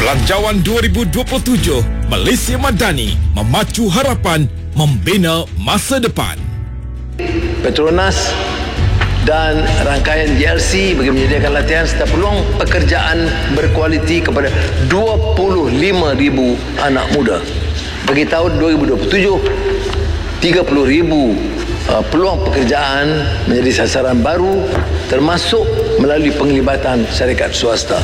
Belanjawan 2027, Malaysia Madani, memacu harapan, membina masa depan. Petronas dan rangkaian GLC bagi menyediakan latihan serta peluang pekerjaan berkualiti kepada 25,000 anak muda. Bagi tahun 2027, 30,000 peluang pekerjaan menjadi sasaran baru, termasuk melalui penglibatan syarikat swasta.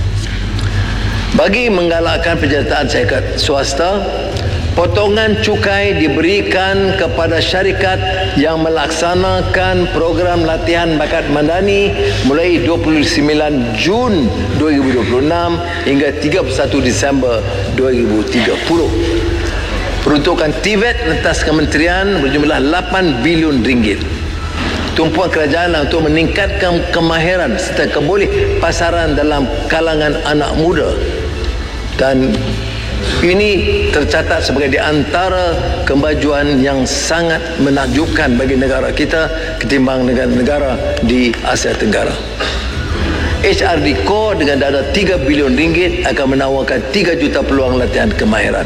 Bagi menggalakkan penyertaan syarikat swasta, potongan cukai diberikan kepada syarikat yang melaksanakan program latihan bakat madani mulai 29 Jun 2026 hingga 31 Disember 2030. Peruntukan TVET rentas kementerian berjumlah 8 bilion ringgit. Tumpuan kerajaan untuk meningkatkan kemahiran serta keboleh pasaran dalam kalangan anak muda. Dan ini tercatat sebagai di antara kemajuan yang sangat menakjubkan bagi negara kita ketimbang negara-negara di Asia Tenggara. HRD Core dengan dana 3 bilion ringgit akan menawarkan 3 juta peluang latihan kemahiran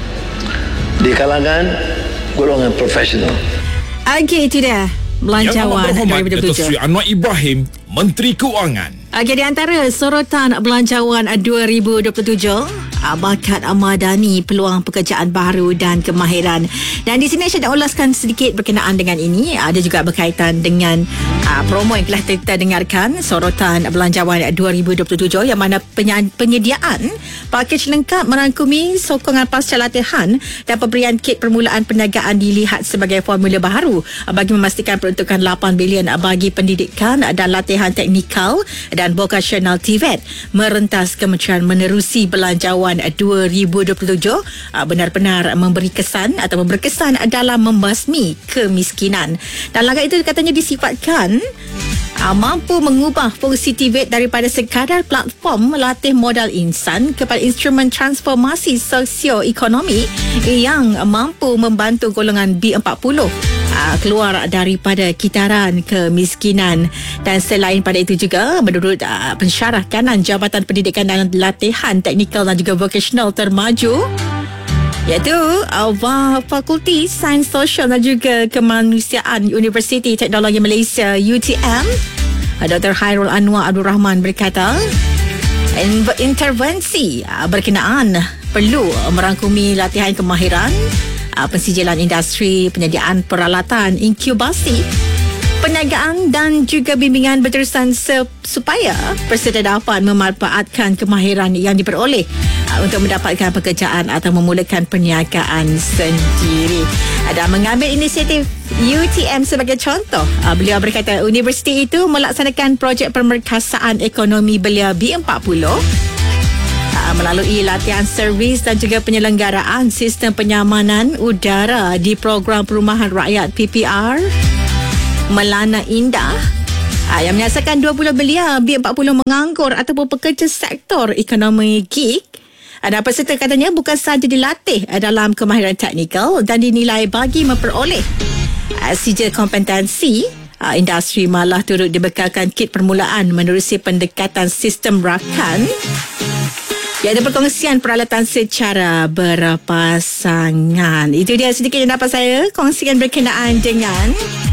di kalangan golongan profesional. Okey, itu dia belanjawan 2027. Datuk Seri Anwar Ibrahim, Menteri Keuangan. Okey, di antara sorotan belanjawan 2027, bakat madani, peluang pekerjaan baru dan kemahiran. Dan di sini saya nak ulaskan sedikit berkenaan dengan ini. Ada juga berkaitan dengan promo yang telah kita dengarkan, sorotan belanjawan 2027, yang mana penyediaan pakej lengkap merangkumi sokongan pasca latihan dan pemberian kit permulaan perniagaan dilihat sebagai formula baharu bagi memastikan peruntukan 8 bilion bagi pendidikan dan latihan teknikal dan vokasional TVET merentas kementerian menerusi belanjawan 2027 benar-benar memberi kesan atau berkesan dalam membasmi kemiskinan. Dan langkah itu katanya disifatkan mampu mengubah fungsi TVET daripada sekadar platform melatih modal insan kepada instrumen transformasi sosioekonomi yang mampu membantu golongan B40 keluar daripada kitaran kemiskinan. Dan selain pada itu juga, menurut pensyarah kanan Jabatan Pendidikan dan Latihan Teknikal dan juga Vocational termaju, iaitu Fakulti Sains Sosial dan juga Kemanusiaan Universiti Teknologi Malaysia UTM, Dr. Hairul Anwar Abdul Rahman berkata, intervensi berkenaan perlu merangkumi latihan kemahiran, pensijilan industri, penyediaan peralatan, inkubasi, perniagaan dan juga bimbingan berterusan supaya peserta dapat memanfaatkan kemahiran yang diperoleh untuk mendapatkan pekerjaan atau memulakan perniagaan sendiri. Dan mengambil inisiatif UTM sebagai contoh, beliau berkata universiti itu melaksanakan projek pemerkasaan ekonomi belia B40 melalui latihan servis dan juga penyelenggaraan sistem penyamanan udara di program perumahan rakyat PPR Melana Indah yang menyasarkan 20 belia B40 menganggur ataupun pekerja sektor ekonomi gig. Dan peserta katanya bukan sahaja dilatih dalam kemahiran teknikal dan dinilai bagi memperoleh sijil kompetensi, industri malah turut dibekalkan kit permulaan menerusi pendekatan sistem rakan, iaitu perkongsian peralatan secara berpasangan. Itu dia sedikit yang dapat saya kongsikan berkenaan dengan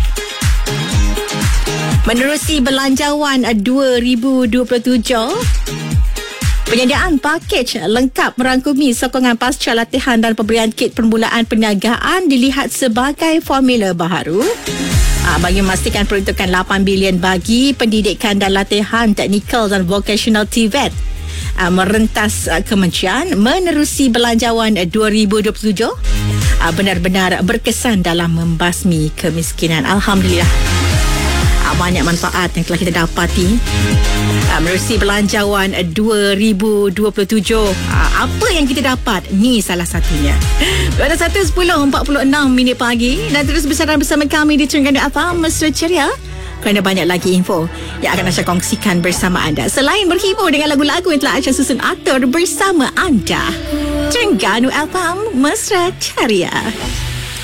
menerusi belanjawan 2027. Penyediaan pakej lengkap merangkumi sokongan pasca latihan dan pemberian kit permulaan perniagaan dilihat sebagai formula baharu bagi memastikan peruntukan 8 bilion bagi pendidikan dan latihan teknikal dan vocational TVET merentas kementerian menerusi belanjawan 2027 benar-benar berkesan dalam membasmi kemiskinan. Alhamdulillah, banyak manfaat yang telah kita dapati menerusi belanjawan 2027. Apa yang kita dapat? Ni salah satunya. Pada 1:10:46 pagi dan terus bersama kami di Terengganu FM Mesra Ceria, kerana banyak lagi info yang akan saya kongsikan bersama anda. Selain berhibur dengan lagu-lagu yang telah Aisyah susun atur bersama anda. Terengganu FM Mesra Ceria.